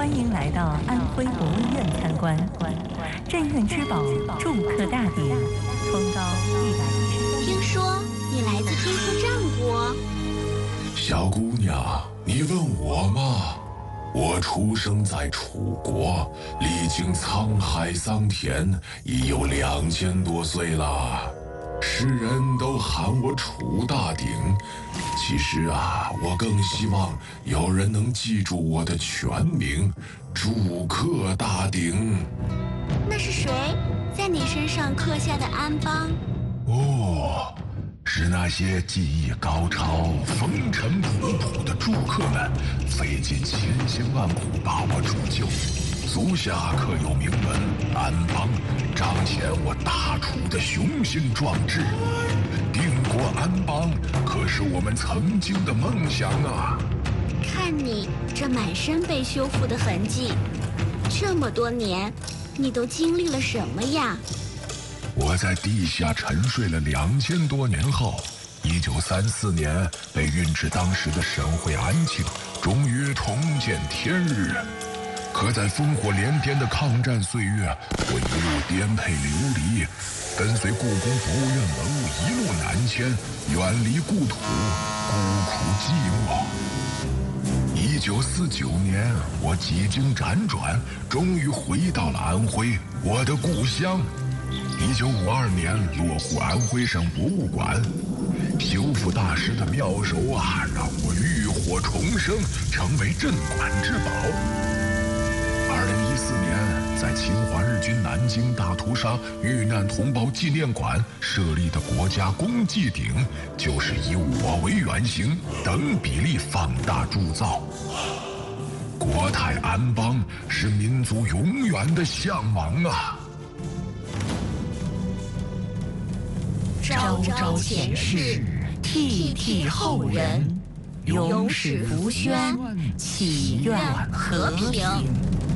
欢迎来到安徽博物院参观。镇院之宝祝客大鼎，通高113。 听说你来自天河战国。 小姑娘，你问我吗？我出生在楚国，历经沧海桑田，已有2000多岁了。世人都喊我楚大鼎，其实啊，我更希望有人能记住我的全名——祝客大鼎。 那是谁在你身上刻下的安邦？ 哦，是那些技艺高超、风尘仆仆的祝客们，费尽千辛万苦把我铸就。足下刻有铭文“安邦”，彰显我大楚的雄心壮志。定国安邦可是我们曾经的梦想啊！ 看你这满身被修复的痕迹，这么多年，你都经历了什么呀？ 我在地下沉睡了2000多年后，1934年被运至当时的沈会安庆，终于重见天日。可在烽火连天的抗战岁月，我一路颠沛流离，跟随故宫博物院文物一路南迁，远离故土，孤苦寂寞。1949年，我几经辗转，终于回到了安徽，我的故乡。1952年落户安徽省博物馆，修复大师的妙手啊，让我浴火重生，成为镇馆之宝。2014年，在侵华日军南京大屠杀遇难同胞纪念馆设立的国家公祭鼎，就是以我为原型，等比例放大铸造。国泰安邦是民族永远的向往啊！ 朝朝前世，替替后人，永使福宣，祈愿和平。